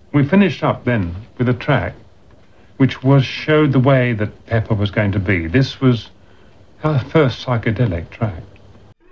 We finished up then with a track which showed the way that Pepper was going to be. This was our first psychedelic track.